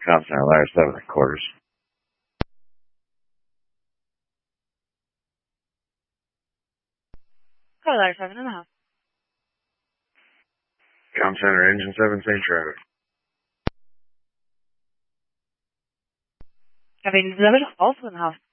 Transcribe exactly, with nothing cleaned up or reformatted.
Com Center, Ladder seven at quarters. Hello, Ladder seven in the house. Com Center, Engine seven, same traffic. Copy, Engine seven, also in the house.